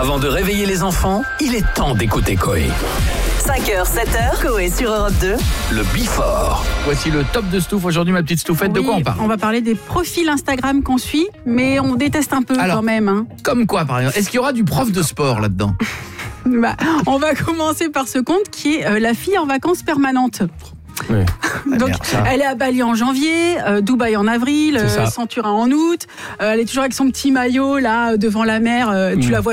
Avant de réveiller les enfants, il est temps d'écouter Coé. 5h, 7h, Coé sur Europe 2. Le Before. Voici le top de Stouff. Aujourd'hui, ma petite Stouffette, de quoi on parle? On va parler des profils Instagram qu'on suit, mais on déteste un peu quand même. Hein. Comme quoi, par exemple? Est-ce qu'il y aura du prof de sport là-dedans? On va commencer par ce compte qui est la fille en vacances permanentes. Oui. Donc, elle est à Bali en janvier, Dubaï en avril, Santorin en août. Elle est toujours avec son petit maillot là devant la mer. Tu la vois